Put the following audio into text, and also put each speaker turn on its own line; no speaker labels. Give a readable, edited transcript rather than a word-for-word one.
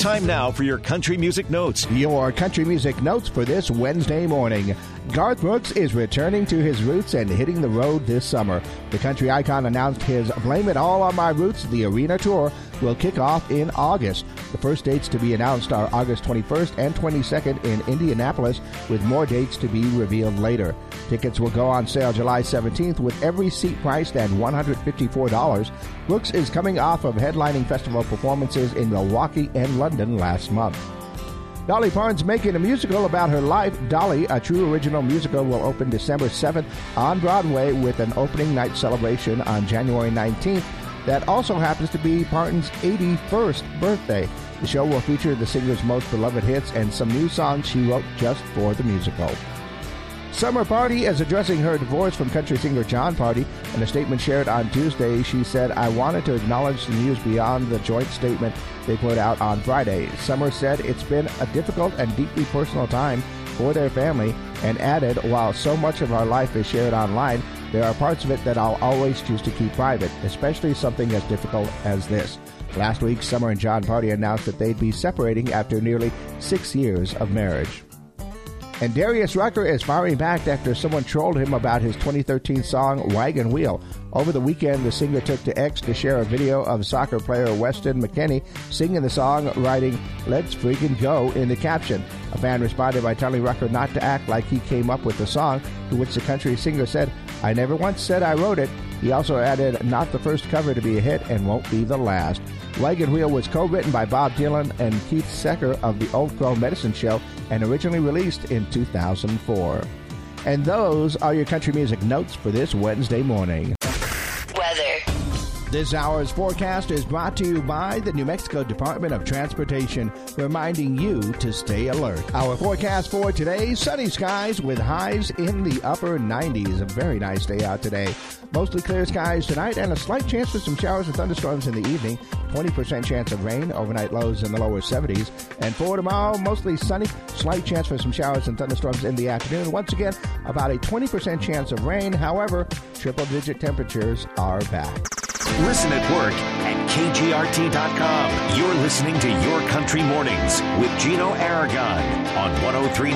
Time now for your country music notes.
Your country music notes for this Wednesday morning. Garth Brooks is returning to his roots and hitting the road this summer. The country icon announced his Blame It All on My Roots, the arena tour, will kick off in August. The first dates to be announced are August 21st and 22nd in Indianapolis, with more dates to be revealed later. Tickets will go on sale July 17th, with every seat priced at $154. Brooks is coming off of headlining festival performances in Milwaukee and London last month. Dolly Parton's making a musical about her life. Dolly, a true original musical, will open December 7th on Broadway with an opening night celebration on January 19th. That also happens to be Parton's 81st birthday. The show will feature the singer's most beloved hits and some new songs she wrote just for the musical. Summer Party is addressing her divorce from country singer Jon Pardi. In a statement shared on Tuesday, she said, "I wanted to acknowledge the news beyond the joint statement they put out on Friday." Summer said it's been a difficult and deeply personal time for their family, and added, "While so much of our life is shared online, there are parts of it that I'll always choose to keep private, especially something as difficult as this." Last week, Summer and Jon Pardi announced that they'd be separating after nearly 6 years of marriage. And Darius Rucker is firing back after someone trolled him about his 2013 song Wagon Wheel. Over the weekend, the singer took to X to share a video of soccer player Weston McKennie singing the song, writing, "Let's freaking go" in the caption. A fan responded by telling Rucker not to act like he came up with the song, to which the country singer said, "I never once said I wrote it." He also added, "Not the first cover to be a hit and won't be the last." Wagon Wheel was co-written by Bob Dylan and Keith Secker of the Old Crow Medicine Show and originally released in 2004. And those are your country music notes for this Wednesday morning.
Weather.
This hour's forecast is brought to you by the New Mexico Department of Transportation, reminding you to stay alert. Our forecast for today, sunny skies with highs in the upper 90s. A very nice day out today. Mostly clear skies tonight and a slight chance for some showers and thunderstorms in the evening. 20% chance of rain, overnight lows in the lower 70s. And for tomorrow, mostly sunny, slight chance for some showers and thunderstorms in the afternoon. Once again, about a 20% chance of rain. However, triple-digit temperatures are back.
Listen at work at KGRT.com. You're listening to Your Country Mornings with Gino Aragon on 103.9